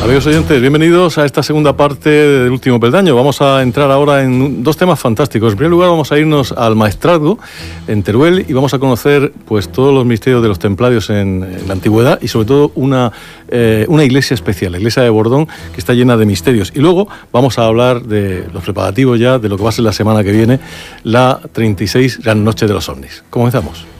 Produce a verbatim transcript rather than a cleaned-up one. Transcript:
Amigos oyentes, bienvenidos a esta segunda parte del Último Peldaño. Vamos a entrar ahora en dos temas fantásticos. En primer lugar, vamos a irnos al Maestrazgo, en Teruel, y vamos a conocer pues todos los misterios de los templarios en, en la antigüedad y sobre todo una, eh, una iglesia especial, la iglesia de Bordón, que está llena de misterios. Y luego vamos a hablar de los preparativos ya de lo que va a ser la semana que viene, la treinta y seis Gran Noche de los Ovnis. Comenzamos.